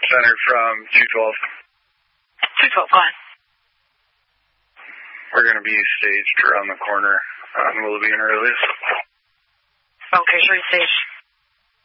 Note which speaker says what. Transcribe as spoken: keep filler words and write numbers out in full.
Speaker 1: center from two twelve.
Speaker 2: two twelve, go on.
Speaker 1: We're going to be staged around the corner on Willoughby and Earliest.
Speaker 2: Okay, three stage.